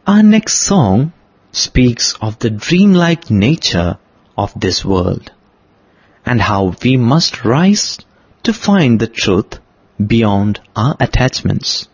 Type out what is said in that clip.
Our next song speaks of the dreamlike nature of this world and how we must rise to find the truth beyond our attachments.